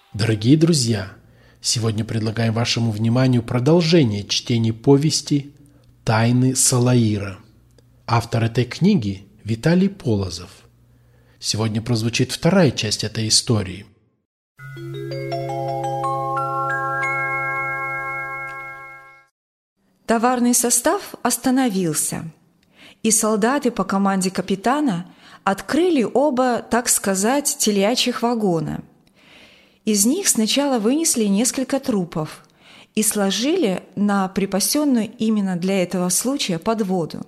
Дорогие друзья, сегодня предлагаем вашему вниманию продолжение чтения повести «Тайны Салаира». Автор этой книги – Виталий Полозов. Сегодня прозвучит вторая часть этой истории. Товарный состав остановился, и солдаты по команде капитана открыли оба, так сказать, телячьих вагона. Из них сначала вынесли несколько трупов и сложили на припасенную именно для этого случая подводу.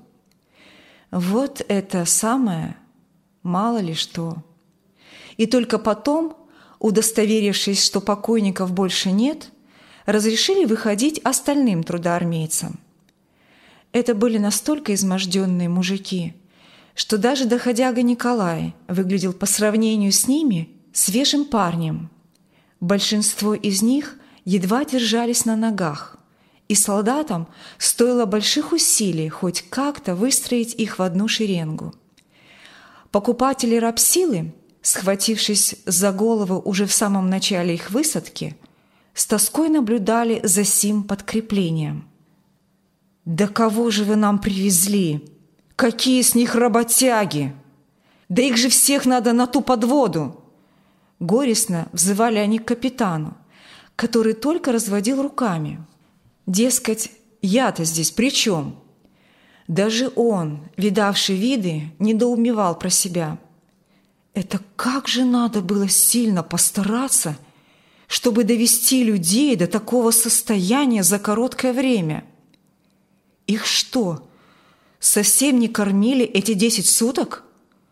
Вот это самое, мало ли что. И только потом, удостоверившись, что покойников больше нет, разрешили выходить остальным трудоармейцам. Это были настолько изможденные мужики, что даже доходяга Николай выглядел по сравнению с ними свежим парнем. Большинство из них едва держались на ногах, и солдатам стоило больших усилий хоть как-то выстроить их в одну шеренгу. Покупатели рабсилы, схватившись за голову уже в самом начале их высадки, с тоской наблюдали за сим подкреплением. «Да кого же вы нам привезли? Какие с них работяги? Да их же всех надо на ту подводу!» Горестно взывали они к капитану, который только разводил руками. Дескать, я-то здесь при чем? Даже он, видавший виды, недоумевал про себя. Это как же надо было сильно постараться, чтобы довести людей до такого состояния за короткое время? Их что, совсем не кормили эти 10 суток?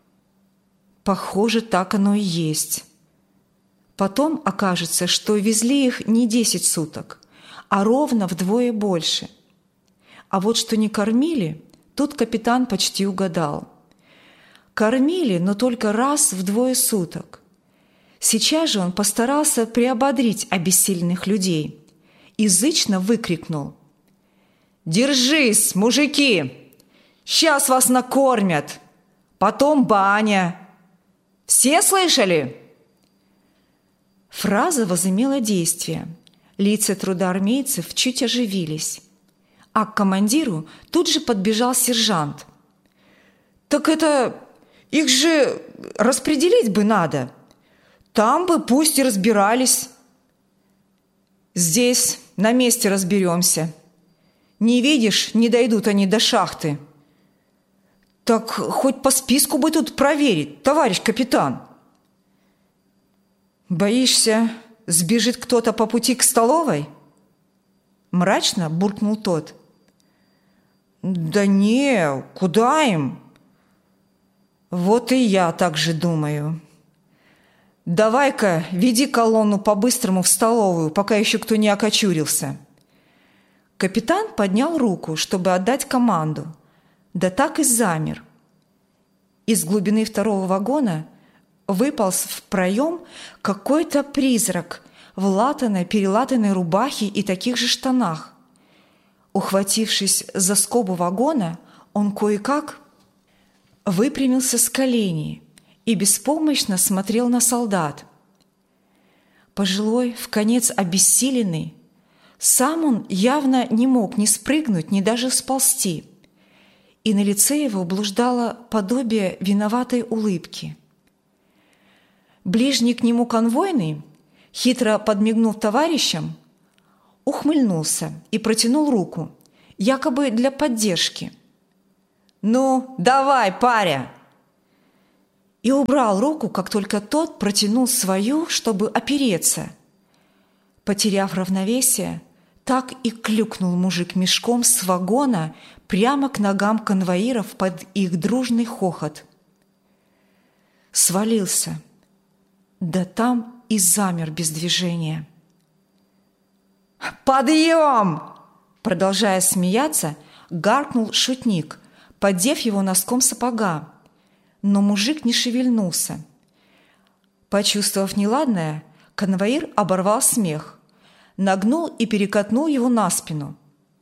Похоже, так оно и есть. Потом окажется, что везли их не 10 суток, а ровно вдвое больше. А вот что не кормили, тут капитан почти угадал. Кормили, но только раз в 2 суток. Сейчас же он постарался приободрить обессиленных людей и зычно выкрикнул: «Держись, мужики! Сейчас вас накормят! Потом баня! Все слышали?» Фраза возымела действие. Лица трудоармейцев чуть оживились. А к командиру тут же подбежал сержант. «Так это... их же распределить бы надо. Там бы пусть и разбирались». «Здесь на месте разберемся. Не видишь, не дойдут они до шахты». «Так хоть по списку бы тут проверить, товарищ капитан». «Боишься, сбежит кто-то по пути к столовой?» Мрачно буркнул тот. «Да не, куда им?» «Вот и я так же думаю. Давай-ка веди колонну по-быстрому в столовую, пока еще кто не окочурился». Капитан поднял руку, чтобы отдать команду, да так и замер. Из глубины второго вагона выполз в проем какой-то призрак в латаной-перелатанной рубахе и таких же штанах. Ухватившись за скобу вагона, он кое-как выпрямился с коленей и беспомощно смотрел на солдат. Пожилой, вконец обессиленный, сам он явно не мог ни спрыгнуть, ни даже сползти, и на лице его блуждало подобие виноватой улыбки. Ближний к нему конвойный, хитро подмигнув товарищам, ухмыльнулся и протянул руку, якобы для поддержки. «Ну, давай, паря!» И убрал руку, как только тот протянул свою, чтобы опереться. Потеряв равновесие, так и клюкнул мужик мешком с вагона прямо к ногам конвоиров под их дружный хохот. Свалился. Да там и замер без движения. «Подъем!» Продолжая смеяться, гаркнул шутник, поддев его носком сапога. Но мужик не шевельнулся. Почувствовав неладное, конвоир оборвал смех, нагнул и перекатнул его на спину.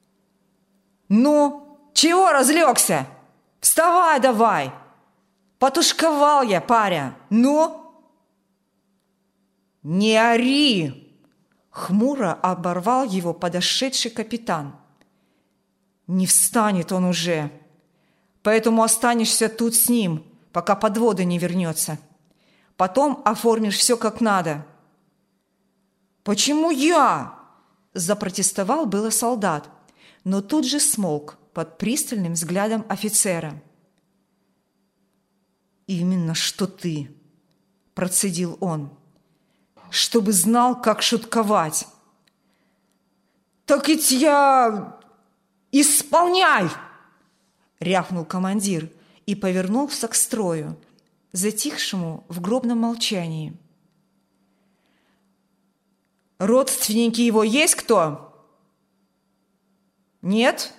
«Ну, чего разлегся? Вставай давай! Потушковал я, паря! Ну!» «Не ори!» – хмуро оборвал его подошедший капитан. «Не встанет он уже, поэтому останешься тут с ним, пока подвода не вернется. Потом оформишь все как надо». «Почему я?» – запротестовал было солдат, но тут же смолк под пристальным взглядом офицера. «Именно что ты», – процедил он, – «чтобы знал, как шутковать». «Так ведь я... исполняй!» – рявкнул командир и повернулся к строю, затихшему в гробном молчании. «Родственники его есть кто? Нет?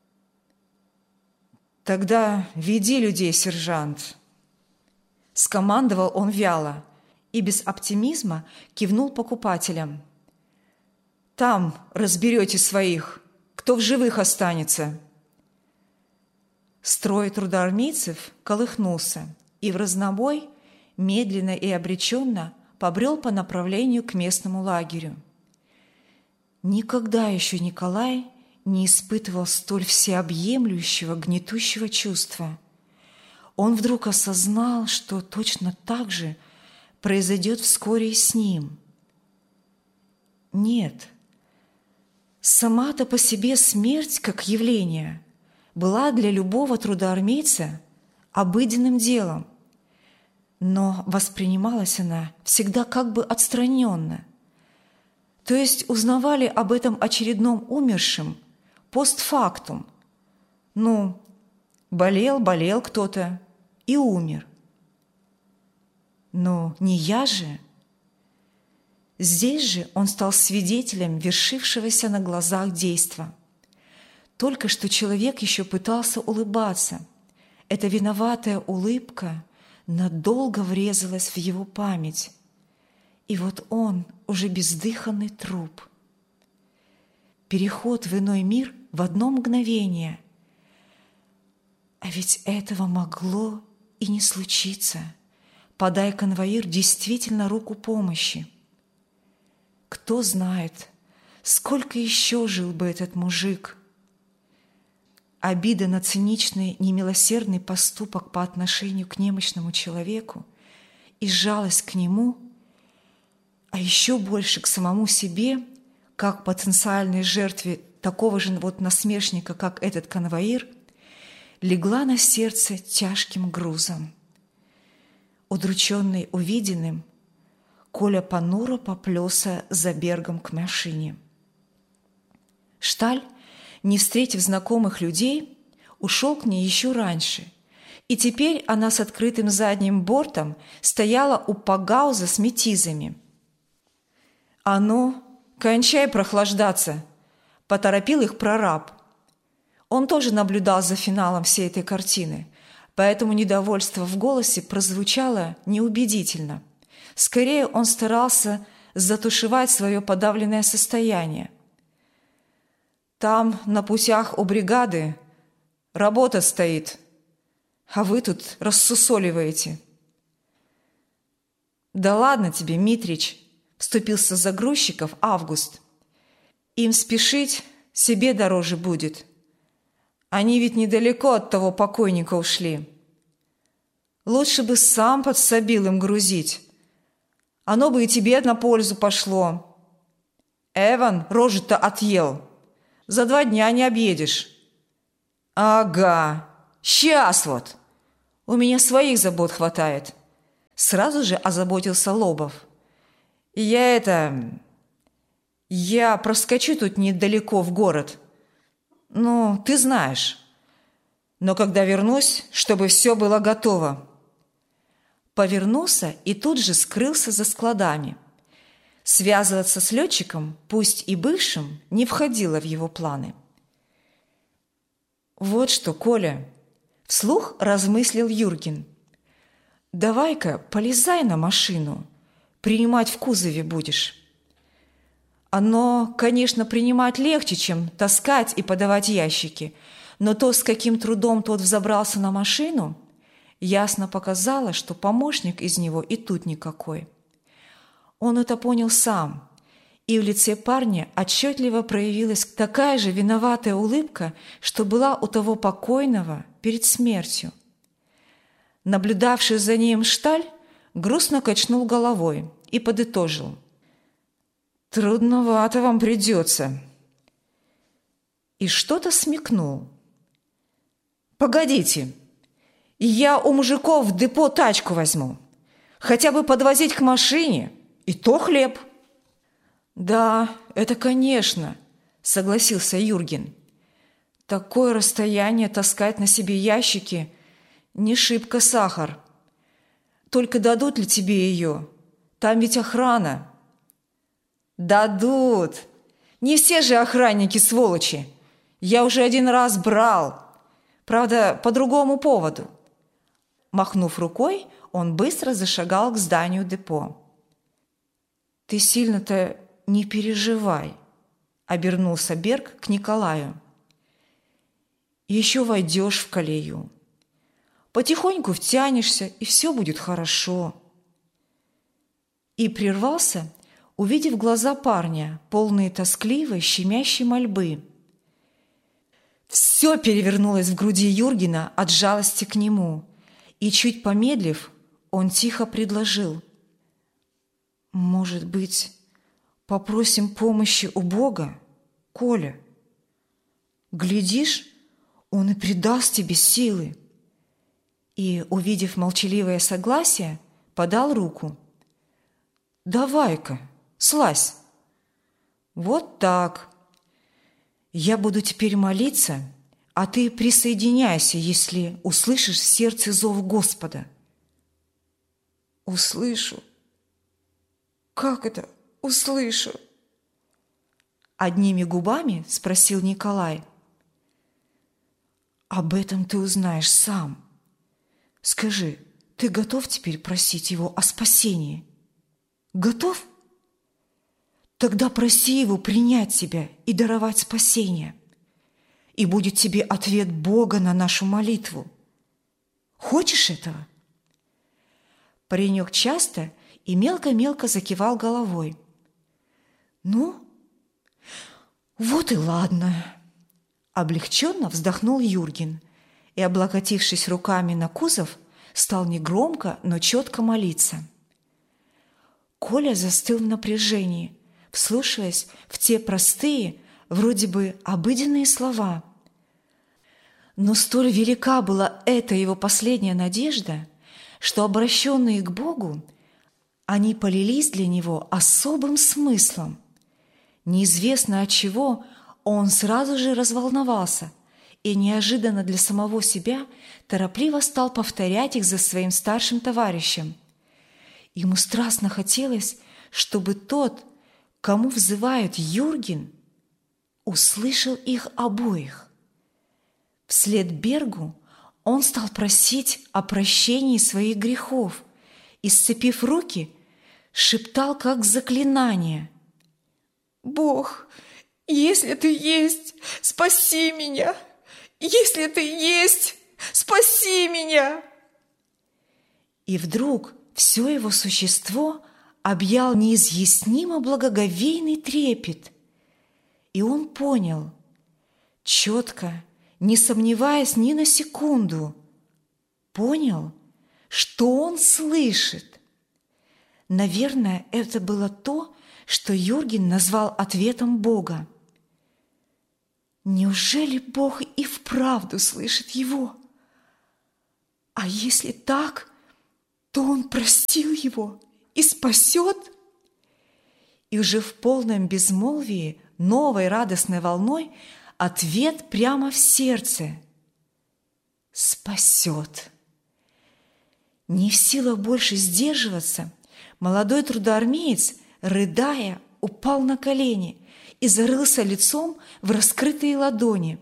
Тогда веди людей, сержант!» Скомандовал он вяло и без оптимизма кивнул покупателям. «Там разберете своих, кто в живых останется». Строй трудоармейцев колыхнулся и в разнобой медленно и обреченно побрел по направлению к местному лагерю. Никогда еще Николай не испытывал столь всеобъемлющего гнетущего чувства. Он вдруг осознал, что точно так же произойдет вскоре и с ним. Нет, сама-то по себе смерть как явление была для любого трудоармейца обыденным делом, но воспринималась она всегда как бы отстраненно. То есть узнавали об этом очередном умершем постфактум. Ну, болел кто-то и умер. Но не я же. Здесь же он стал свидетелем вершившегося на глазах действа. Только что человек еще пытался улыбаться. Эта виноватая улыбка надолго врезалась в его память. И вот он уже бездыханный труп. Переход в иной мир в одно мгновение. А ведь этого могло и не случиться. Подай конвоир действительно руку помощи. Кто знает, сколько еще жил бы этот мужик. Обида на циничный, немилосердный поступок по отношению к немощному человеку и жалость к нему, а еще больше к самому себе, как потенциальной жертве такого же вот насмешника, как этот конвоир, легла на сердце тяжким грузом. Удрученный увиденным, Коля понуро поплелся за Бергом к машине. Шталь, не встретив знакомых людей, ушел к ней еще раньше, и теперь она с открытым задним бортом стояла у пагауза с метизами. «А ну, кончай прохлаждаться!» – поторопил их прораб. Он тоже наблюдал за финалом всей этой картины, поэтому недовольство в голосе прозвучало неубедительно. Скорее, он старался затушевать свое подавленное состояние. «Там, на путях у бригады, работа стоит, а вы тут рассусоливаете». «Да ладно тебе, Митрич», – вступился за грузчиков Август. «Им спешить себе дороже будет. Они ведь недалеко от того покойника ушли. Лучше бы сам подсобил им грузить. Оно бы и тебе на пользу пошло. Эван рожу-то отъел. За 2 дня не объедешь». «Ага, сейчас вот. У меня своих забот хватает». Сразу же озаботился Лобов. Я проскочу тут недалеко в город. Ну, ты знаешь. Но когда вернусь, чтобы все было готово». Повернулся и тут же скрылся за складами. Связываться с летчиком, пусть и бывшим, не входило в его планы. «Вот что, Коля», – вслух размыслил Юрген, – «давай-ка полезай на машину, принимать в кузове будешь». Оно, конечно, принимать легче, чем таскать и подавать ящики, но то, с каким трудом тот взобрался на машину, ясно показало, что помощник из него и тут никакой. Он это понял сам, и в лице парня отчетливо проявилась такая же виноватая улыбка, что была у того покойного перед смертью. Наблюдавший за ним Шталь грустно качнул головой и подытожил: «Трудновато вам придется». И что-то смекнул. «Погодите, я у мужиков в депо тачку возьму. Хотя бы подвозить к машине, и то хлеб». «Да, это конечно», — согласился Юрген. «Такое расстояние таскать на себе ящики не шибко сахар. Только дадут ли тебе ее? Там ведь охрана». «Дадут. Не все же охранники сволочи. Я уже один раз брал. Правда, по другому поводу». Махнув рукой, он быстро зашагал к зданию депо. «Ты сильно-то не переживай», — обернулся Берг к Николаю. «Еще войдешь в колею. Потихоньку втянешься, и все будет хорошо». И прервался, увидев глаза парня, полные тоскливой, щемящей мольбы. Все перевернулось в груди Юргена от жалости к нему, и, чуть помедлив, он тихо предложил: «Может быть, попросим помощи у Бога, Коля? Глядишь, Он и придаст тебе силы». И, увидев молчаливое согласие, подал руку. «Давай-ка, слазь». «Вот так. Я буду теперь молиться, а ты присоединяйся, если услышишь в сердце зов Господа». «Услышу? Как это услышу?» Одними губами спросил Николай. «Об этом ты узнаешь сам. Скажи, ты готов теперь просить его о спасении? Готов? Тогда проси его принять тебя и даровать спасение. И будет тебе ответ Бога на нашу молитву. Хочешь этого?» Паренек часто и мелко-мелко закивал головой. «Ну, вот и ладно». Облегченно вздохнул Юрген и, облокотившись руками на кузов, стал негромко, но четко молиться. Коля застыл в напряжении, вслушиваясь в те простые, вроде бы обыденные слова. Но столь велика была эта его последняя надежда, что, обращенные к Богу, они полились для него особым смыслом. Неизвестно от чего он сразу же разволновался и неожиданно для самого себя торопливо стал повторять их за своим старшим товарищем. Ему страстно хотелось, чтобы тот, кому взывает Юрген, услышал их обоих. Вслед Бергу он стал просить о прощении своих грехов и, сцепив руки, шептал как заклинание: «Бог, если ты есть, спаси меня! Если ты есть, спаси меня!» И вдруг все его существо объял неизъяснимо благоговейный трепет, и он понял, четко, не сомневаясь ни на секунду, понял, что он слышит. Наверное, это было то, что Юрген назвал ответом Бога. Неужели Бог и вправду слышит его? А если так, то Он простил его и спасет? И уже в полном безмолвии новой радостной волной ответ прямо в сердце: спасет. Не в силах больше сдерживаться, молодой трудоармеец, рыдая, упал на колени и зарылся лицом в раскрытые ладони.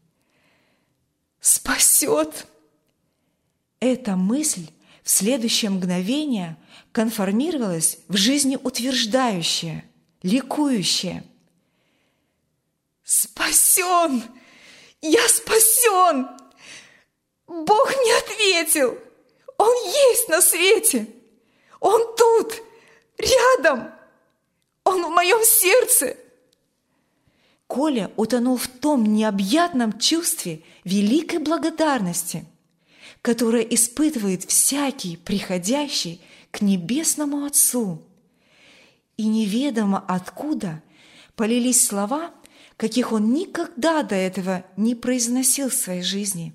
«Спасет!» Эта мысль в следующее мгновение конформировалась в жизнеутверждающее, ликующее. «Спасен! Я спасен! Бог не ответил! Он есть на свете! Он тут, рядом! Он в моем сердце!» Коля утонул в том необъятном чувстве великой благодарности, которое испытывает всякий, приходящий к Небесному Отцу. И неведомо откуда полились слова, каких он никогда до этого не произносил в своей жизни.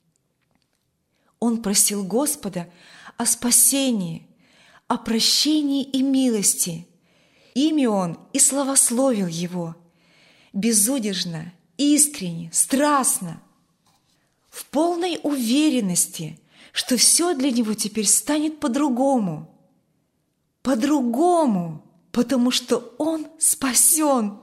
Он просил Господа о спасении, о прощении и милости. Ими он и славословил Его, безудержно, искренне, страстно, в полной уверенности, что все для него теперь станет по-другому. По-другому, потому что он спасен.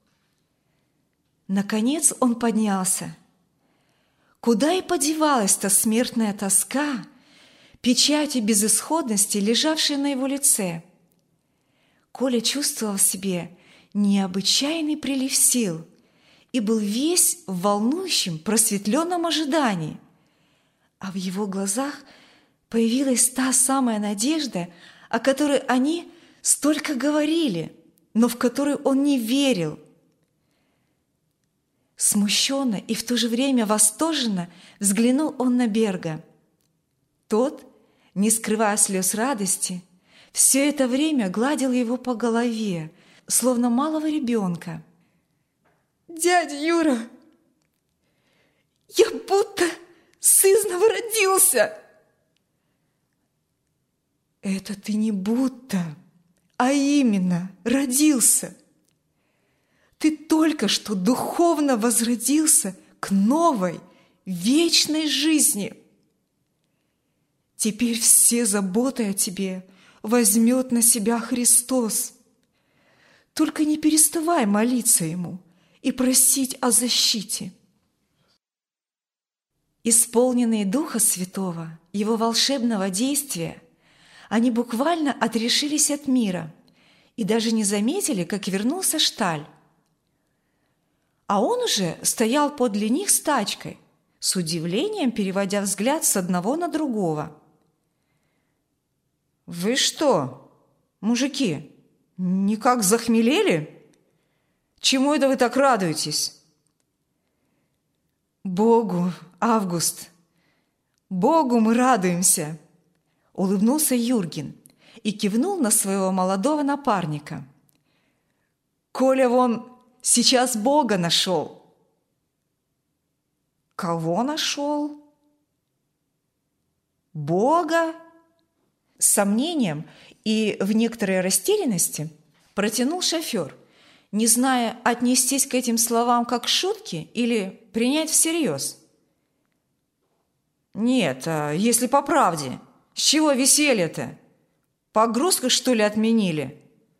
Наконец он поднялся. Куда и подевалась та смертная тоска, печать и безысходности, лежавшие на его лице? Коля чувствовал в себе необычайный прилив сил и был весь в волнующем, просветленном ожидании. А в его глазах появилась та самая надежда, о которой они столько говорили, но в которую он не верил. Смущенно и в то же время восторженно взглянул он на Берга. Тот, не скрывая слез радости, все это время гладил его по голове, словно малого ребенка. «Дядя Юра, я будто сызнова родился!» «Это ты не будто, а именно родился. Ты только что духовно возродился к новой, вечной жизни. Теперь все заботы о тебе возьмет на себя Христос. Только не переставай молиться Ему и просить о защите». Исполненные Духа Святого, Его волшебного действия, они буквально отрешились от мира и даже не заметили, как вернулся Шталь. А он уже стоял подле них с тачкой, с удивлением переводя взгляд с одного на другого. «Вы что, мужики, никак захмелели? Чему это вы так радуетесь?» «Богу, Август, Богу мы радуемся!» — улыбнулся Юрген и кивнул на своего молодого напарника. «Коля вон сейчас Бога нашел!» «Кого нашел?» «Бога?» С сомнением и в некоторой растерянности протянул шофер, не зная, отнестись к этим словам как к шутке или принять всерьез. «Нет, если по правде, с чего веселье-то? Погрузку, что ли, отменили?»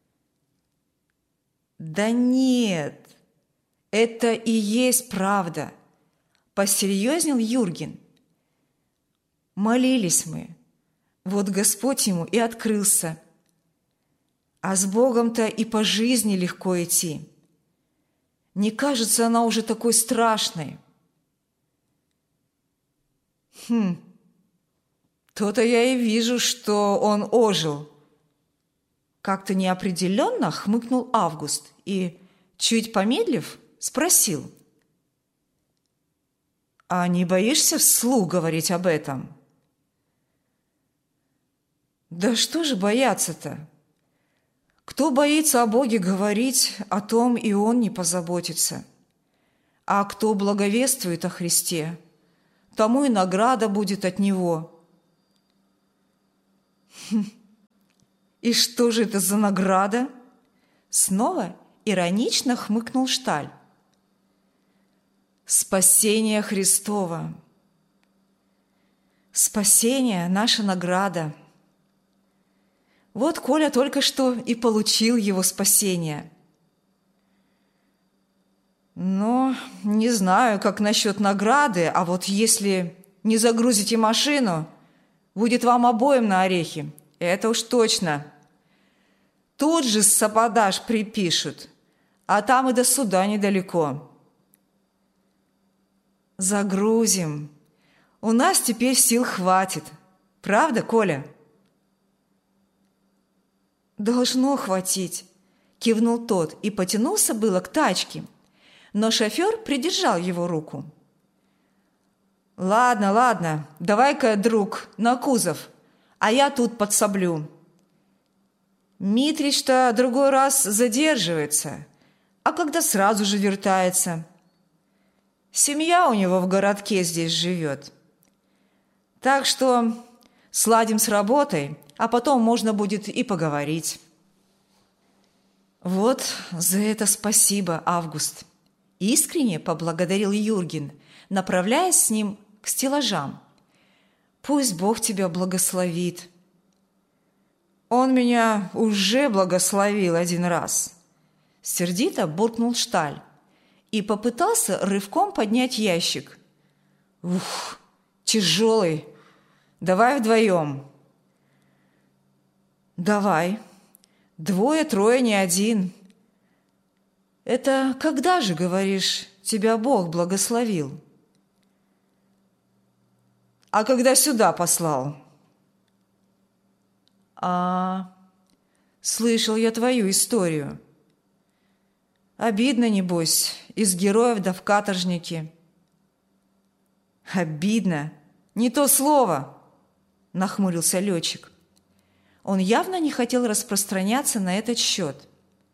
«Да нет, это и есть правда», – посерьезнел Юрген. «Молились мы, вот Господь ему и открылся. А с Богом-то и по жизни легко идти. Не кажется она уже такой страшной». То-то я и вижу, что он ожил. Как-то неопределенно хмыкнул Август и, чуть помедлив, спросил: «А не боишься вслух говорить об этом?» «Да что же бояться-то? Кто боится о Боге говорить, о том и он не позаботится. А кто благовествует о Христе, тому и награда будет от Него». «И что же это за награда?» Снова иронично хмыкнул Шталь. «Спасение Христово. Спасение – наша награда. Вот Коля только что и получил его спасение. Но не знаю, как насчет награды, а вот если не загрузите машину, будет вам обоим на орехи. Это уж точно. Тут же саботаж припишут, а там и до суда недалеко». «Загрузим. У нас теперь сил хватит. Правда, Коля?» «Должно хватить», – кивнул тот и потянулся было к тачке, но шофер придержал его руку. «Ладно, ладно, давай-ка, друг, на кузов, а я тут подсоблю. Митрич-то другой раз задерживается, а когда сразу же вертается. Семья у него в городке здесь живет. Так что сладим с работой, а потом можно будет и поговорить». «Вот за это спасибо, Август», – искренне поблагодарил Юрген, направляясь с ним к стеллажам. «Пусть Бог тебя благословит». «Он меня уже благословил один раз», – сердито буркнул Шталь и попытался рывком поднять ящик. «Ух, тяжелый. Давай вдвоем». «Давай. Двое-трое, не один». «Это когда же, говоришь, тебя Бог благословил?» «А когда сюда послал». Слышал я твою историю. Обидно, небось, из героев да в каторжники». «Обидно? Не то слово!» – нахмурился летчик. Он явно не хотел распространяться на этот счет.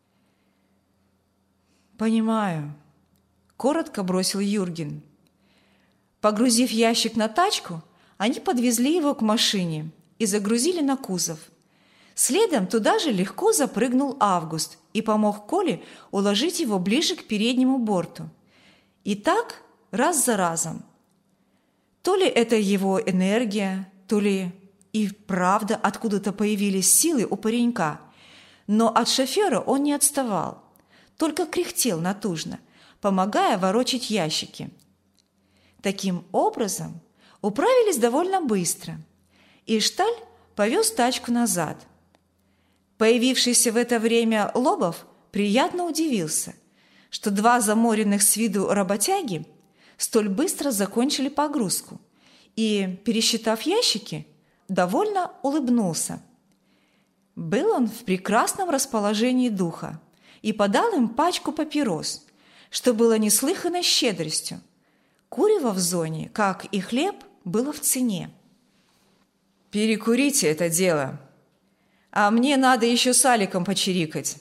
«Понимаю», – коротко бросил Юрген. Погрузив ящик на тачку, они подвезли его к машине и загрузили на кузов. Следом туда же легко запрыгнул Август и помог Коле уложить его ближе к переднему борту. И так раз за разом. То ли это его энергия, то ли и правда откуда-то появились силы у паренька, но от шофера он не отставал, только кряхтел натужно, помогая ворочать ящики. Таким образом, управились довольно быстро, и Шталь повез тачку назад. Появившийся в это время Лобов приятно удивился, что два заморенных с виду работяги столь быстро закончили погрузку, и, пересчитав ящики, довольно улыбнулся. Был он в прекрасном расположении духа и подал им пачку папирос, что было неслыханной щедростью. Курево в зоне, как и хлеб, было в цене. «Перекурите это дело, а мне надо еще с Аликом почирикать».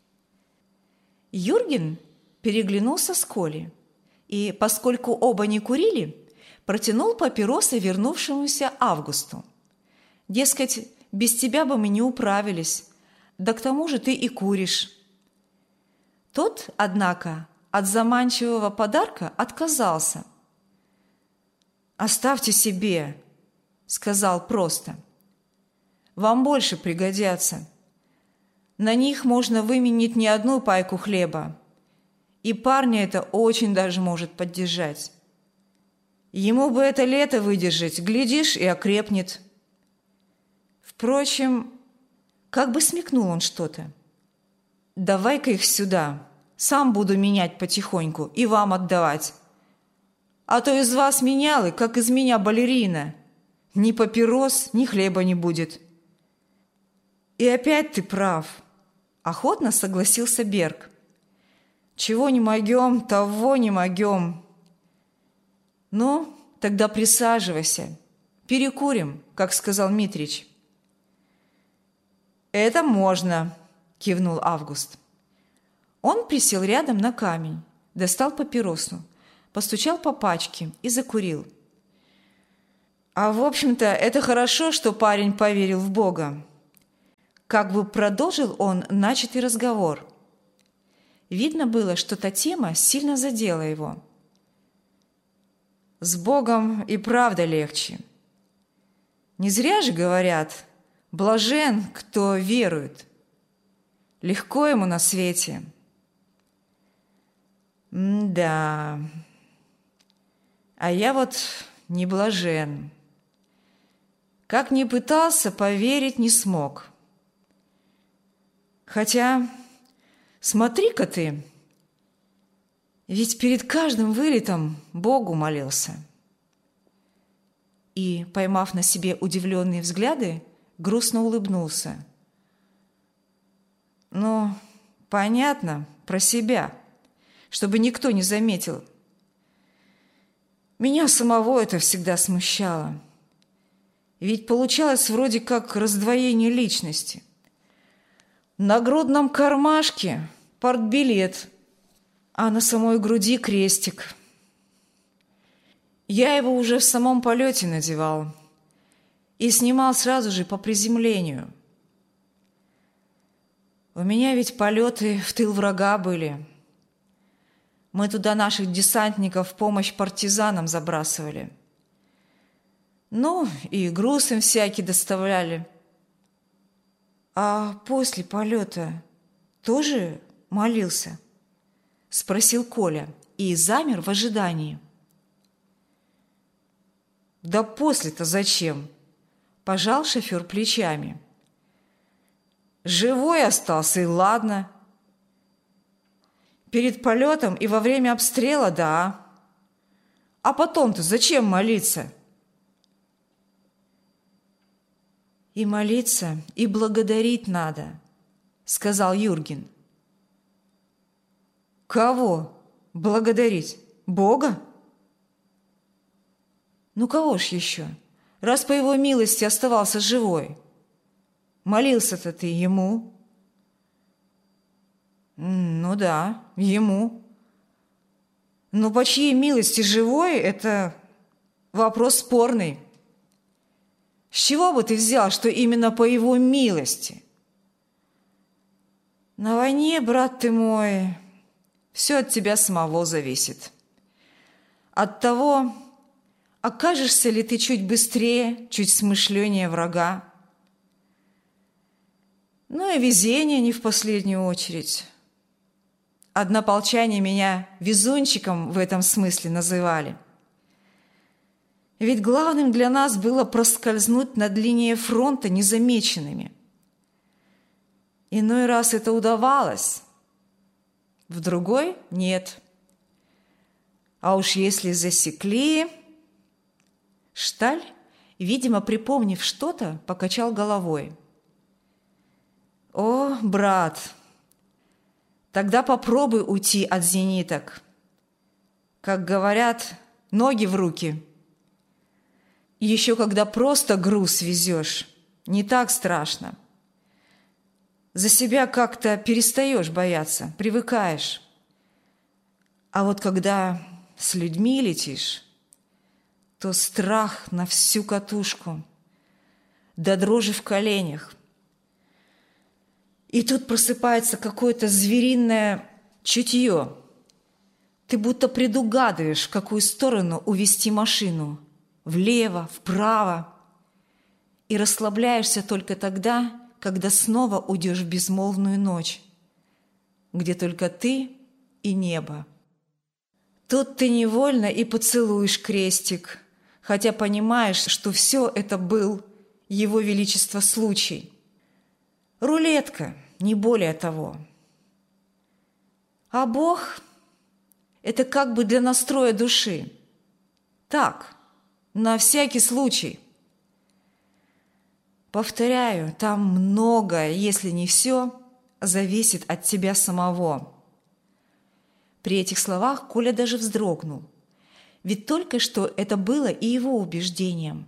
Юрген переглянулся с Колей и, поскольку оба не курили, протянул папиросы вернувшемуся Августу. Дескать, без тебя бы мы не управились, да к тому же ты и куришь. Тот, однако, от заманчивого подарка отказался. «Оставьте себе», — сказал просто. «Вам больше пригодятся. На них можно выменить не одну пайку хлеба, и парня это очень даже может поддержать. Ему бы это лето выдержать, глядишь, и окрепнет». Впрочем, как бы смекнул он что-то. «Давай-ка их сюда, сам буду менять потихоньку и вам отдавать. А то из вас менялы, как из меня балерина. Ни папирос, ни хлеба не будет». «И опять ты прав», – охотно согласился Берг. «Чего не могем, того не могем». «Ну, тогда присаживайся, перекурим, как сказал Митрич». «Это можно», – кивнул Август. Он присел рядом на камень, достал папиросу, постучал по пачке и закурил. «А в общем-то, это хорошо, что парень поверил в Бога». Как бы продолжил он начатый разговор. Видно было, что та тема сильно задела его. «С Богом и правда легче. Не зря же говорят, блажен, кто верует. Легко ему на свете». «Да, а я вот не блажен. Как ни пытался, поверить не смог. Хотя, смотри-ка ты, ведь перед каждым вылетом Богу молился». И, поймав на себе удивленные взгляды, грустно улыбнулся. Ну, понятно, про себя, чтобы никто не заметил. Меня самого это всегда смущало. Ведь получалось вроде как раздвоение личности. В нагрудном кармашке портбилет, а на самой груди крестик. Я его уже в самом полете надевал и снимал сразу же по приземлению. У меня ведь полеты в тыл врага были. Мы туда наших десантников в помощь партизанам забрасывали. Ну, и груз им всякий доставляли. А после полета тоже молился? Спросил Коля и замер в ожидании. Да после-то зачем? Пожал шофер плечами. Живой остался, и ладно. Перед полетом и во время обстрела, да. А потом-то зачем молиться? И молиться, и благодарить надо, сказал Юрген. Кого благодарить? Бога? Ну кого ж еще, раз по его милости оставался живой? Молился-то ты ему? Ну да, ему. Но по чьей милости живой – это вопрос спорный. С чего бы ты взял, что именно по его милости? На войне, брат ты мой, все от тебя самого зависит. От того, окажешься ли ты чуть быстрее, чуть смышленнее врага. Ну и везение не в последнюю очередь. Однополчане меня везунчиком в этом смысле называли. Ведь главным для нас было проскользнуть над линией фронта незамеченными. Иной раз это удавалось, в другой – нет. А уж если засекли… Шталь, видимо, припомнив что-то, покачал головой. «О, брат, тогда попробуй уйти от зениток. Как говорят, ноги в руки. Еще когда просто груз везешь, не так страшно. За себя как-то перестаешь бояться, привыкаешь. А вот когда с людьми летишь, то страх на всю катушку, до дрожи в коленях. И тут просыпается какое-то звериное чутье. Ты будто предугадываешь, в какую сторону увести машину. Влево, вправо. И расслабляешься только тогда, когда снова уйдешь в безмолвную ночь, где только ты и небо. Тут ты невольно и поцелуешь крестик, хотя понимаешь, что все это был Его Величество случай. Рулетка, не более того. А Бог – это как бы для настроя души. Так, на всякий случай. Повторяю, там многое, если не все, зависит от тебя самого. При этих словах Коля даже вздрогнул, ведь только что это было и его убеждением.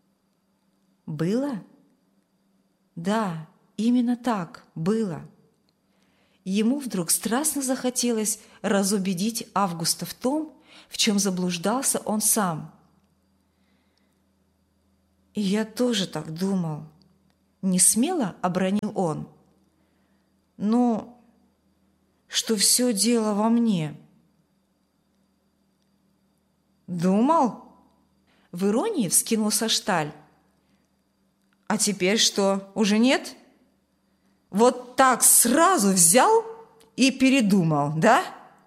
Было? Да, именно так было. Ему вдруг страстно захотелось разубедить Августа в том, в чем заблуждался он сам. «И я тоже так думал», — несмело обронил он. «Ну, что все дело во мне». «Думал?» — в иронии вскинулся Шталь. «А теперь что, уже нет? Вот так сразу взял и передумал, да?»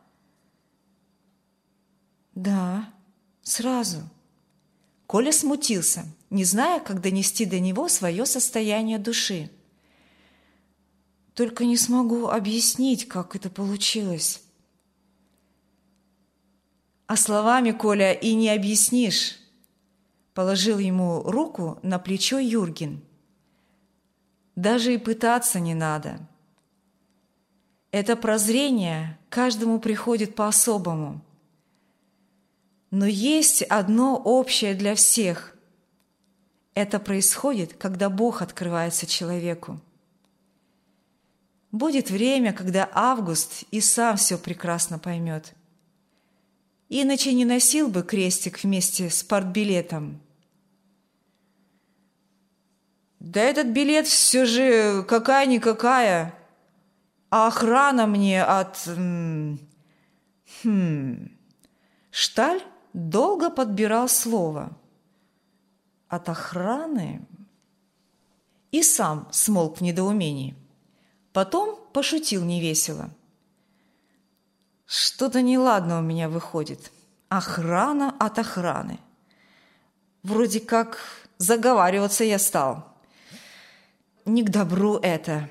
«Да, сразу». Коля смутился, не зная, как донести до него свое состояние души. «Только не смогу объяснить, как это получилось». «А словами, Коля, и не объяснишь», — положил ему руку на плечо Юрген. «Даже и пытаться не надо. Это прозрение каждому приходит по-особому. Но есть одно общее для всех. Это происходит, когда Бог открывается человеку. Будет время, когда Август и сам все прекрасно поймет. Иначе не носил бы крестик вместе с партбилетом. Да этот билет все же какая-никакая, а охрана мне от... Шталь долго подбирал слово. От охраны? И сам смолк в недоумении. Потом пошутил невесело. Что-то неладно у меня выходит. Охрана от охраны. Вроде как заговариваться я стал. Не к добру это.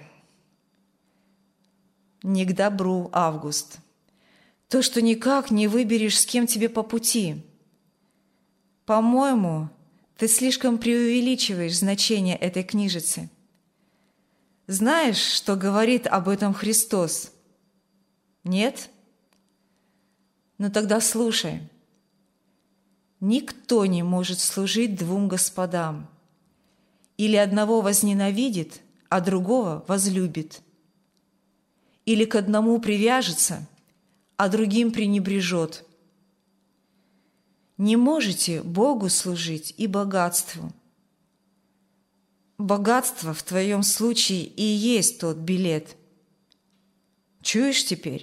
Не к добру, Август. То, что никак не выберешь, с кем тебе по пути. По-моему, ты слишком преувеличиваешь значение этой книжицы. Знаешь, что говорит об этом Христос? Нет? Ну тогда слушай. Никто не может служить двум господам. Или одного возненавидит, а другого возлюбит. Или к одному привяжется, а другим пренебрежет. Не можете Богу служить и богатству. Богатство в твоем случае и есть тот билет. Чуешь теперь?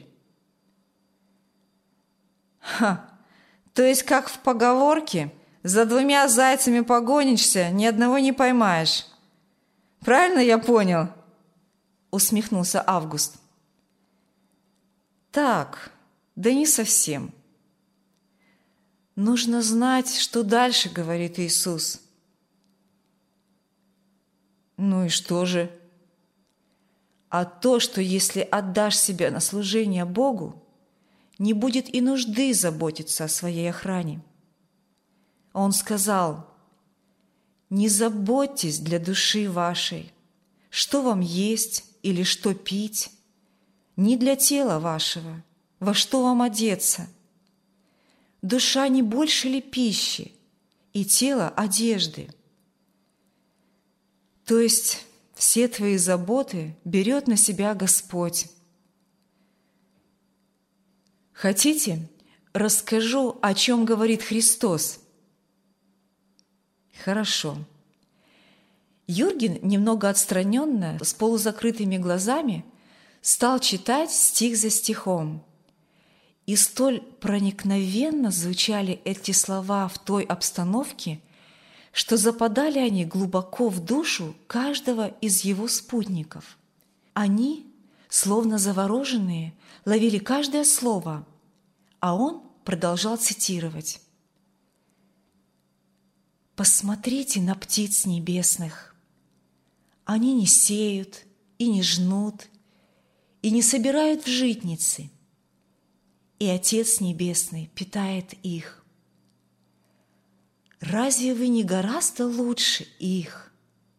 То есть, как в поговорке, за двумя зайцами погонишься, ни одного не поймаешь. Правильно я понял? Усмехнулся Август. Так, да не совсем. Нужно знать, что дальше говорит Иисус. Ну и что же? А то, что если отдашь себя на служение Богу, не будет и нужды заботиться о своей охране. Он сказал: «Не заботьтесь для души вашей, что вам есть или что пить, ни для тела вашего, во что вам одеться. Душа не больше ли пищи, и тело одежды?» То есть все твои заботы берет на себя Господь. Хотите, расскажу, о чем говорит Христос? Хорошо. Юрген, немного отстраненно, с полузакрытыми глазами, стал читать стих за стихом. И столь проникновенно звучали эти слова в той обстановке, что западали они глубоко в душу каждого из его спутников. Они, словно завороженные, ловили каждое слово, а он продолжал цитировать. «Посмотрите на птиц небесных. Они не сеют и не жнут, и не собирают в житницы, и Отец Небесный питает их. Разве вы не гораздо лучше их?»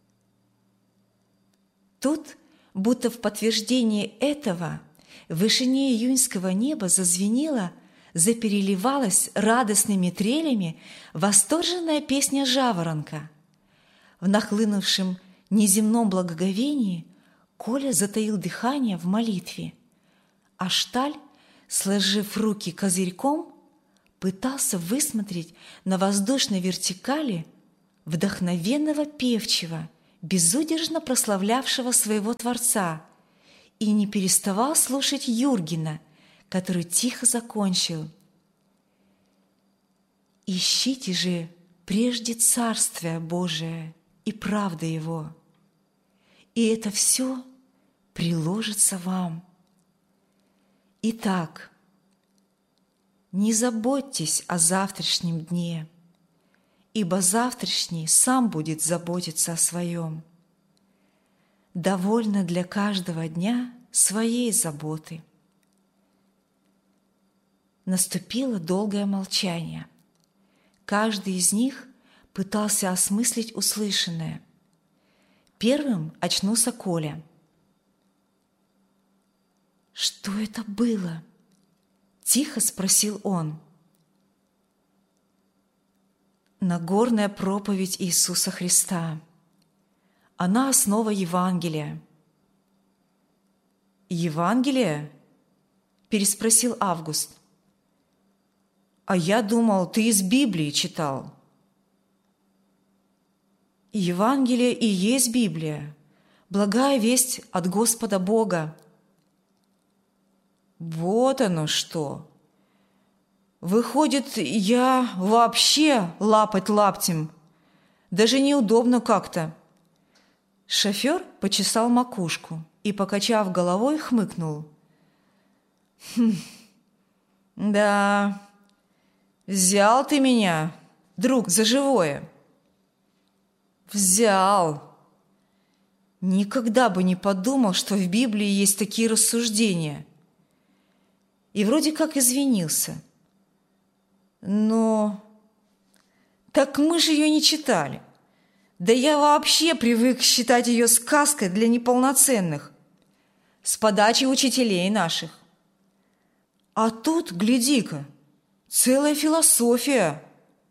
Тут, будто в подтверждение этого, в вышине июньского неба зазвенела, запереливалась радостными трелями восторженная песня жаворонка. В нахлынувшем неземном благоговении Коля затаил дыхание в молитве, а Шталь, сложив руки козырьком, пытался высмотреть на воздушной вертикали вдохновенного певчего, безудержно прославлявшего своего Творца, и не переставал слушать Юргена, который тихо закончил: «Ищите же прежде Царствие Божие и правды Его, и это все приложится вам. Итак, не заботьтесь о завтрашнем дне, ибо завтрашний сам будет заботиться о своем. Довольно для каждого дня своей заботы». Наступило долгое молчание. Каждый из них пытался осмыслить услышанное. Первым очнулся Коля. «Что это было?» – тихо спросил он. Нагорная проповедь Иисуса Христа. Она основа Евангелия. «Евангелие?» – переспросил Август. «А я думал, ты из Библии читал». Евангелие и есть Библия, благая весть от Господа Бога. Вот оно что! Выходит, я вообще лапать лаптем. Даже неудобно как-то. Шофер почесал макушку и, покачав головой, хмыкнул. Да, взял ты меня, друг, за живое. Взял. Никогда бы не подумал, что в Библии есть такие рассуждения. И вроде как извинился. Но так мы же ее не читали. Да я вообще привык считать ее сказкой для неполноценных, с подачи учителей наших. А тут, гляди-ка, целая философия.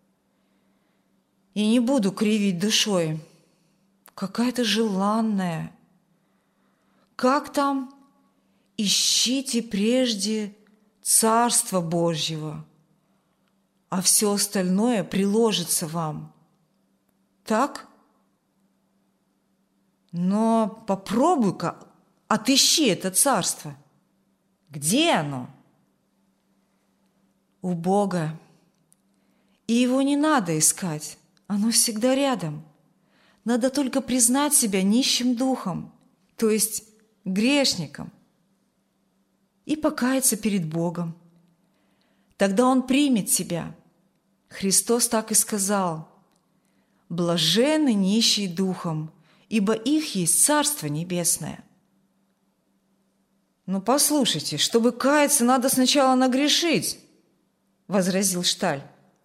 И не буду кривить душой. Какая-то желанная. Как там? Ищите прежде Царства Божьего, а все остальное приложится вам. Так? Но попробуй-ка, отыщи это царство. Где оно? У Бога. И его не надо искать, оно всегда рядом. Надо только признать себя нищим духом, то есть грешником, и покаяться перед Богом. Тогда Он примет тебя. Христос так и сказал: «Блаженны нищие духом, ибо их есть Царство Небесное». «Ну, послушайте, чтобы каяться, надо сначала нагрешить», — возразил Шталь.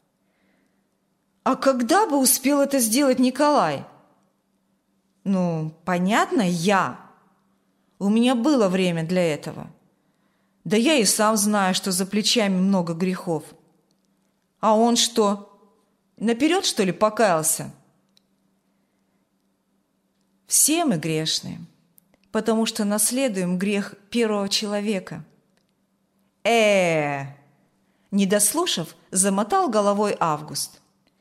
«А когда бы успел это сделать Николай?» «Ну, понятно, я. У меня было время для этого. Да я и сам знаю, что за плечами много грехов. А он что, наперед, что ли, покаялся?» Все мы грешные, потому что наследуем грех первого человека. Не дослушав, замотал головой Август.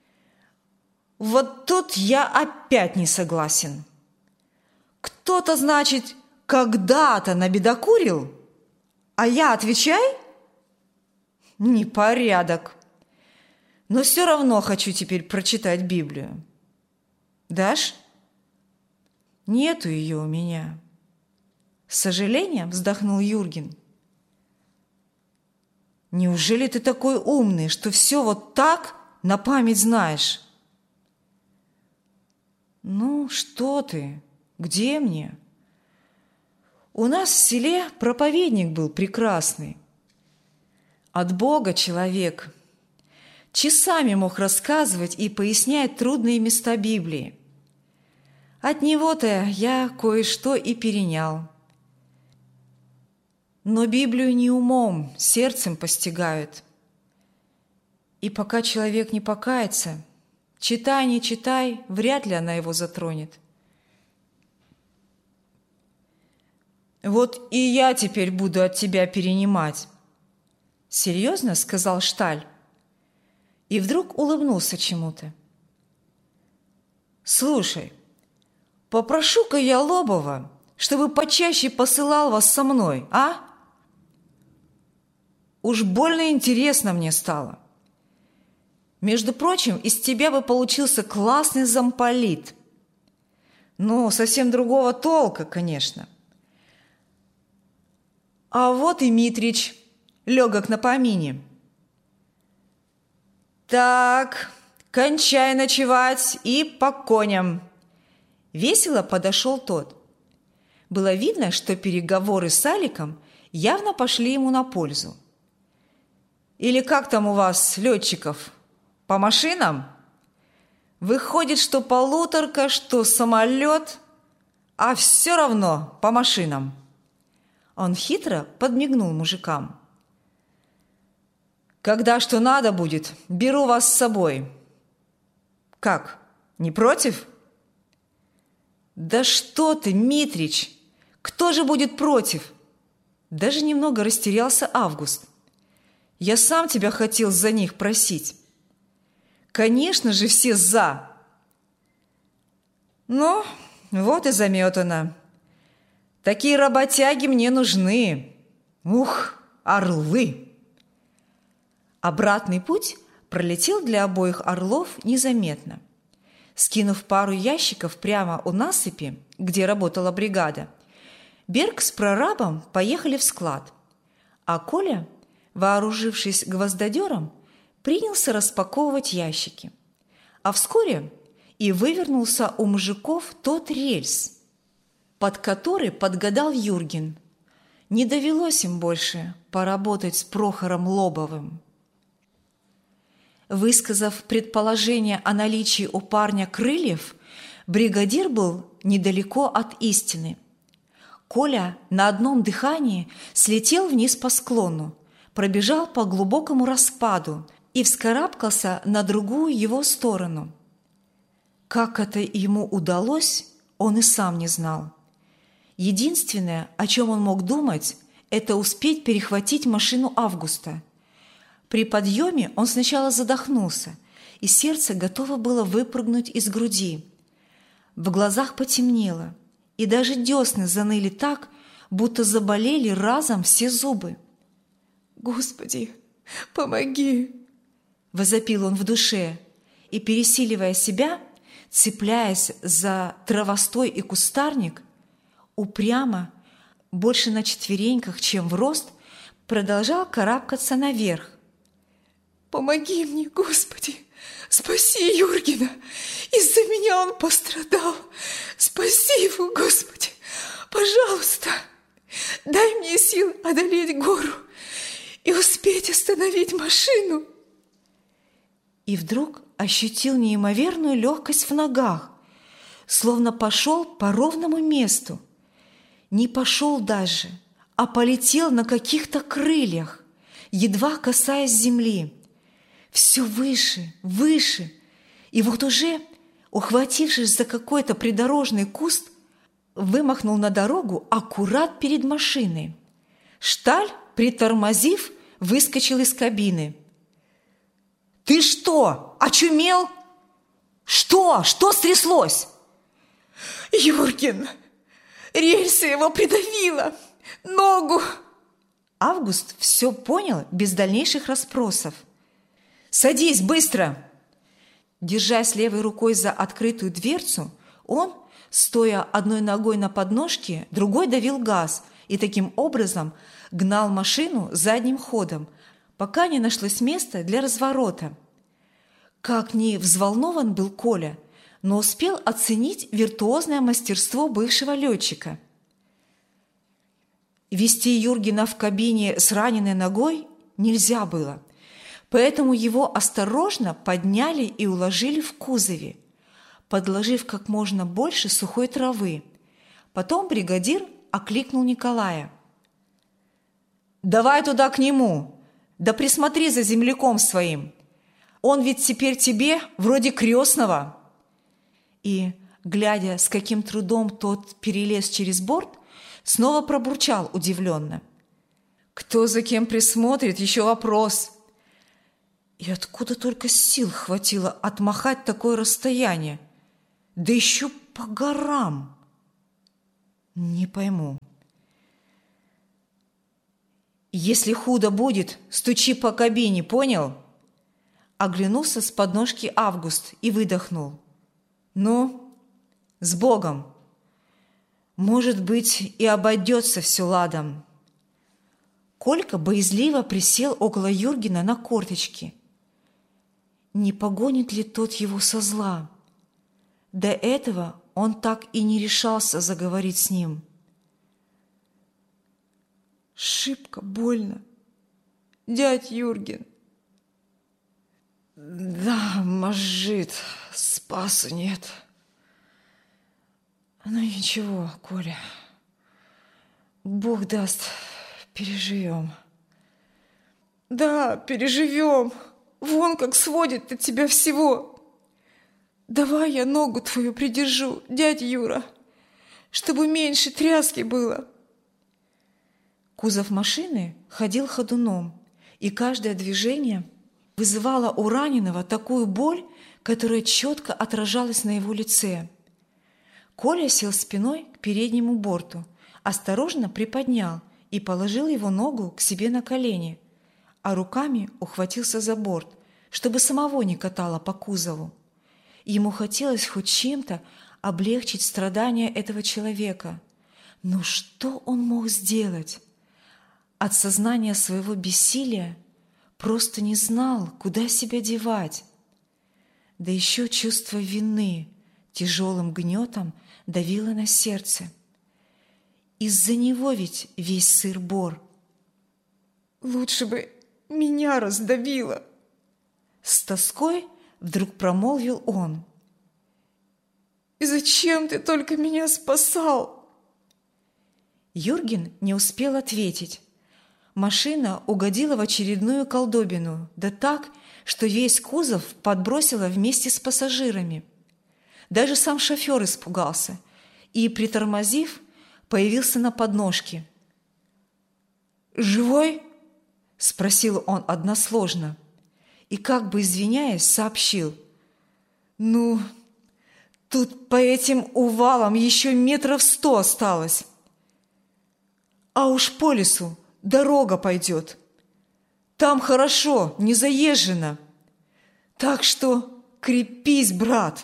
Вот тут я опять не согласен. Кто-то, значит, когда-то набедокурил, а я отвечай? Непорядок. Но все равно хочу теперь прочитать Библию. Дашь? Нету ее у меня. С сожалением вздохнул Юрген. Неужели ты такой умный, что все вот так на память знаешь? Ну, что ты? Где мне? У нас в селе проповедник был прекрасный. От Бога человек. Часами мог рассказывать и пояснять трудные места Библии. От него-то я кое-что и перенял. Но Библию не умом, сердцем постигают. И пока человек не покается, читай, не читай, вряд ли она его затронет. «Вот и я теперь буду от тебя перенимать». «Серьезно?» – сказал Шталь. И вдруг улыбнулся чему-то. «Слушай, попрошу-ка я Лобова, чтобы почаще посылал вас со мной, а? Уж больно интересно мне стало. Между прочим, из тебя бы получился классный замполит. Ну, совсем другого толка, конечно. А вот и Митрич, легок на помине. Так, кончай ночевать и по коням». Весело подошел тот. Было видно, что переговоры с Аликом явно пошли ему на пользу. «Или как там у вас, летчиков, по машинам? Выходит, что полуторка, что самолет, а все равно по машинам. Он хитро подмигнул мужикам. «Когда что надо будет, беру вас с собой. Как, не против?» «Да что ты, Митрич! Кто же будет против?» Даже немного растерялся Август. «Я сам тебя хотел за них просить». «Конечно же, все за!» «Ну, вот и заметано. Такие работяги мне нужны. Ух, орлы!» Обратный путь пролетел для обоих орлов незаметно. Скинув пару ящиков прямо у насыпи, где работала бригада, Берг с прорабом поехали в склад, а Коля, вооружившись гвоздодером, принялся распаковывать ящики. А вскоре и вывернулся у мужиков тот рельс, под который подгадал Юрген. Не довелось им больше поработать с Прохором Лобовым. Высказав предположение о наличии у парня крыльев, бригадир был недалеко от истины. Коля на одном дыхании слетел вниз по склону, пробежал по глубокому распаду и вскарабкался на другую его сторону. Как это ему удалось, он и сам не знал. Единственное, о чем он мог думать, это успеть перехватить машину Августа. При подъеме он сначала задохнулся, и сердце готово было выпрыгнуть из груди. В глазах потемнело, и даже десны заныли так, будто заболели разом все зубы. «Господи, помоги!» – возопил он в душе, и, пересиливая себя, цепляясь за травостой и кустарник, упрямо, больше на четвереньках, чем в рост, продолжал карабкаться наверх. «Помоги мне, Господи! Спаси Юргена! Из-за меня он пострадал! Спаси его, Господи! Пожалуйста! Дай мне сил одолеть гору и успеть остановить машину!» И вдруг ощутил неимоверную легкость в ногах, словно пошел по ровному месту. Не пошел даже, а полетел на каких-то крыльях, едва касаясь земли. Все выше, выше, и вот уже, ухватившись за какой-то придорожный куст, вымахнул на дорогу аккурат перед машиной. Шталь, притормозив, выскочил из кабины. «Ты что, очумел? Что? Что стряслось?» «Юрген, рельсы его придавило! Ногу!» Август все понял без дальнейших расспросов. «Садись, быстро!» Держась левой рукой за открытую дверцу, он, стоя одной ногой на подножке, другой давил газ и таким образом гнал машину задним ходом, пока не нашлось места для разворота. Как ни взволнован был Коля, но успел оценить виртуозное мастерство бывшего летчика. Вести Юргена в кабине с раненой ногой нельзя было, поэтому его осторожно подняли и уложили в кузове, подложив как можно больше сухой травы. Потом бригадир окликнул Николая. «Давай туда к нему, да присмотри за земляком своим. Он ведь теперь тебе вроде крестного». И, глядя, с каким трудом тот перелез через борт, снова пробурчал удивленно. «Кто за кем присмотрит, еще вопрос». И откуда только сил хватило отмахать такое расстояние? Да еще по горам. Не пойму. «Если худо будет, стучи по кабине, понял?» Оглянулся с подножки Август и выдохнул. «Ну, с Богом! Может быть, и обойдется все ладом». Колька боязливо присел около Юргена на корточки. Не погонит ли тот его со зла? До этого он так и не решался заговорить с ним. «Шибко больно, дядь Юрген». «Да, мажит, спасу нет». «Ну ничего, Коля, Бог даст, переживем. Да, переживем. Вон как сводит от тебя всего. Давай я ногу твою придержу, дядя Юра, чтобы меньше тряски было. Кузов машины ходил ходуном, и каждое движение вызывало у раненого такую боль, которая четко отражалась на его лице. Коля сел спиной к переднему борту, осторожно приподнял и положил его ногу к себе на колени, а руками ухватился за борт, чтобы самого не катало по кузову. Ему хотелось хоть чем-то облегчить страдания этого человека. Но что он мог сделать? От сознания своего бессилия просто не знал, куда себя девать. Да еще чувство вины тяжелым гнетом давило на сердце. Из-за него ведь весь сыр-бор. «Лучше бы меня раздавило!» С тоской вдруг промолвил он. «И зачем ты только меня спасал?» Юрген не успел ответить. Машина угодила в очередную колдобину, да так, что весь кузов подбросило вместе с пассажирами. Даже сам шофер испугался и, притормозив, появился на подножке. «Живой?» – спросил он односложно и, как бы извиняясь, сообщил. «Ну, тут по этим увалам еще 100 метров осталось. А уж по лесу дорога пойдет. Там хорошо, не заезжено. Так что крепись, брат!»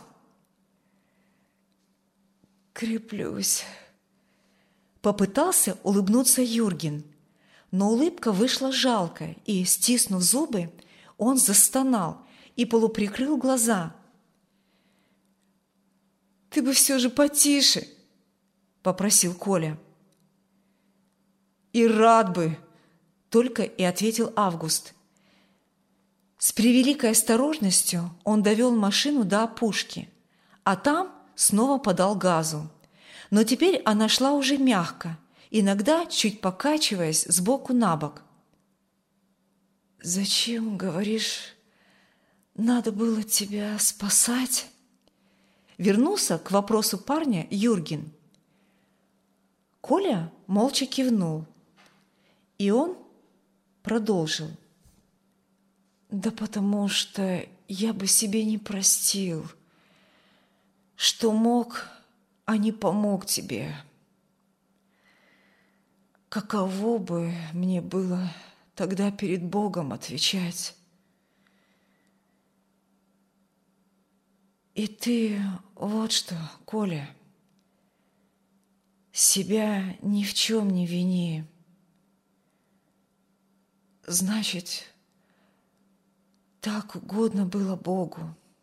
«Креплюсь», — попытался улыбнуться Юрген, но улыбка вышла жалкая, и, стиснув зубы, он застонал и полуприкрыл глаза. «Ты бы все же потише», — попросил Коля. «И рад бы», — только и ответил Август. С превеликой осторожностью он довел машину до опушки, а там снова подал газу. Но теперь она шла уже мягко, иногда чуть покачиваясь сбоку на бок. «Зачем, говоришь, надо было тебя спасать?» Вернулся к вопросу парня Юрген. Коля молча кивнул, и он продолжил. «Да потому что я бы себе не простил, что мог, а не помог тебе. Каково бы мне было тогда перед Богом отвечать? И ты вот что, Коля, себя ни в чем не вини. Значит, так угодно было Богу.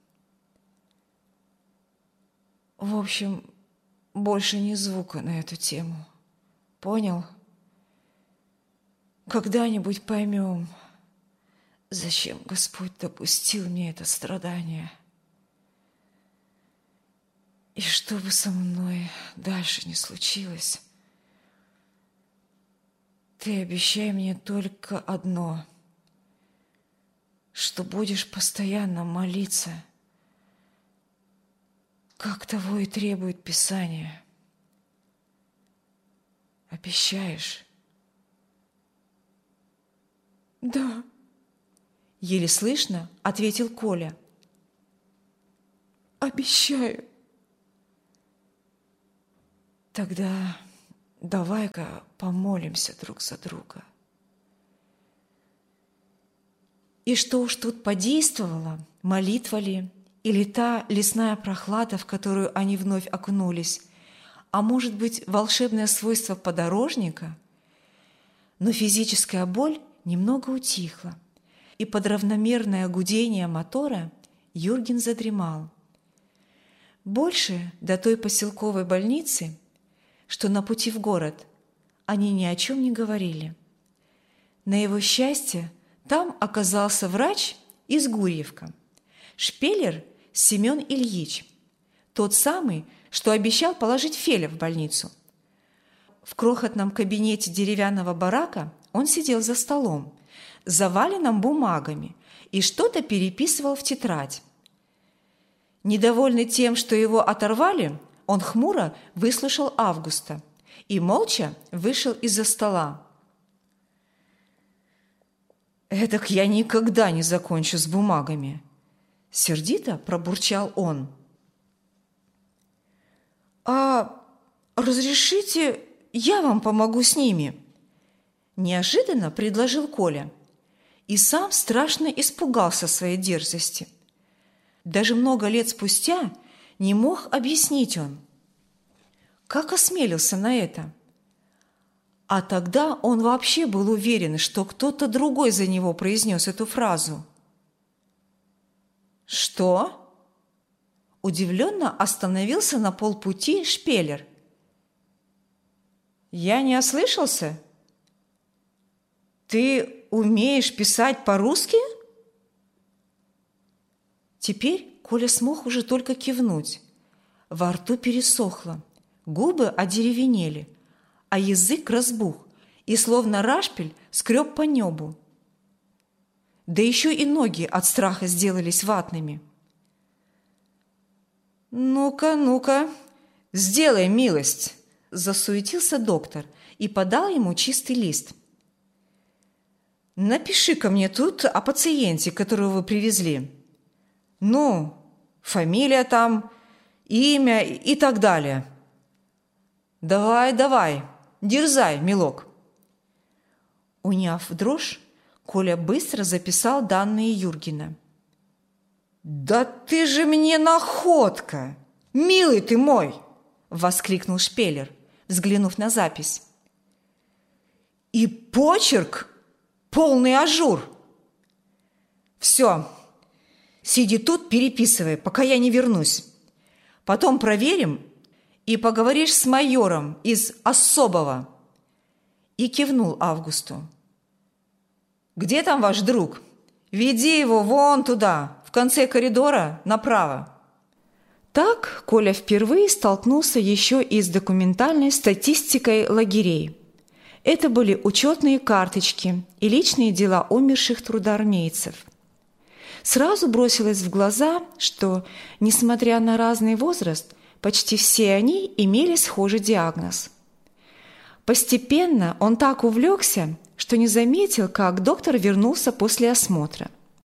В общем, больше ни звука на эту тему. Понял? Когда-нибудь поймем, зачем Господь допустил мне это страдание. И что бы со мной дальше ни случилось, ты обещай мне только одно, что будешь постоянно молиться, как того и требует Писание. Обещаешь? «Да», — еле слышно ответил Коля. «Обещаю». «Тогда давай-ка помолимся друг за друга». И что уж тут подействовало, молитва ли, или та лесная прохлада, в которую они вновь окунулись, а может быть, волшебное свойство подорожника? Но физическая боль немного утихла, и под равномерное гудение мотора Юрген задремал. Больше до той поселковой больницы, что на пути в город, они ни о чем не говорили. На его счастье, там оказался врач из Гурьевка, Шпелер Семен Ильич, тот самый, что обещал положить Феля в больницу. В крохотном кабинете деревянного барака он сидел за столом, заваленным бумагами, и что-то переписывал в тетрадь. Недовольный тем, что его оторвали, он хмуро выслушал Августа и молча вышел из-за стола. «Эдак я никогда не закончу с бумагами!» — сердито пробурчал он. «А разрешите, я вам помогу с ними?» — неожиданно предложил Коля. И сам страшно испугался своей дерзости. Даже много лет спустя не мог объяснить он, как осмелился на это. А тогда он вообще был уверен, что кто-то другой за него произнес эту фразу. «Что?» Удивленно остановился на полпути Шпеллер. «Я не ослышался? Ты умеешь писать по-русски?» Теперь Коля смог уже только кивнуть. Во рту пересохло, губы одеревенели, а язык разбух и словно рашпиль скреб по небу. Да еще и ноги от страха сделались ватными. «Ну-ка, ну-ка, сделай милость!» – засуетился доктор и подал ему чистый лист. «Напиши-ка мне тут о пациенте, которого вы привезли. Ну, фамилия там, имя и так далее. Давай, давай, дерзай, милок». Уняв дрожь, Коля быстро записал данные Юргена. «Да ты же мне находка! Милый ты мой!» – воскликнул Шпеллер, взглянув на запись. «И почерк полный ажур! Все, сиди тут, переписывай, пока я не вернусь. Потом проверим и поговоришь с майором из особого». И кивнул Августу. «Где там ваш друг? Веди его вон туда, в конце коридора, направо». Так Коля впервые столкнулся еще и с документальной статистикой лагерей. Это были учетные карточки и личные дела умерших трудоармейцев. Сразу бросилось в глаза, что, несмотря на разный возраст, почти все они имели схожий диагноз. Постепенно он так увлекся, что не заметил, как доктор вернулся после осмотра.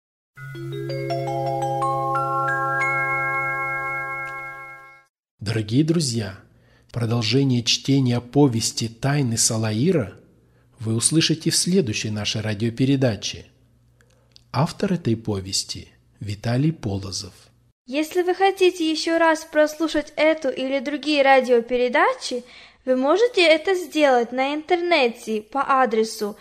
Дорогие друзья, продолжение чтения повести «Тайны Салаира» вы услышите в следующей нашей радиопередаче. Автор этой повести – Виталий Полозов. Если вы хотите еще раз прослушать эту или другие радиопередачи, вы можете это сделать на интернете по адресу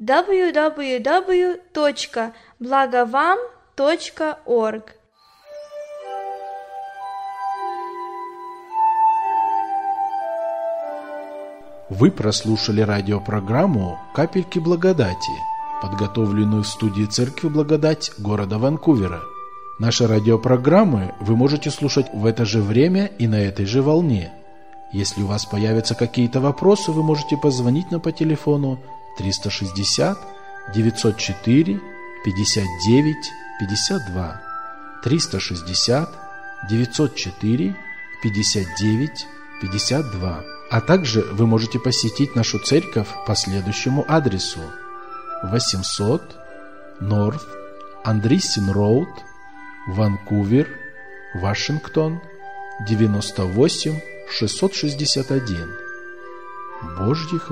www.blagovam.org. Вы прослушали радиопрограмму «Капельки благодати», подготовленную в студии Церкви Благодать города Ванкувера. Наши радиопрограммы вы можете слушать в это же время и на этой же волне. Если у вас появятся какие-то вопросы, вы можете позвонить нам по телефону 360 904 59 52 360 904 59 52. А также вы можете посетить нашу церковь по следующему адресу: 800 North Andreessen Road, Ванкувер, Вашингтон, 98 661. Божьих